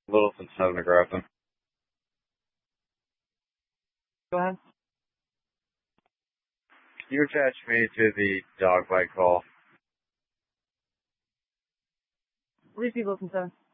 Littleton 7 to Grafton. Go ahead. You attach me to the dog bite call. Repeat Littleton 7.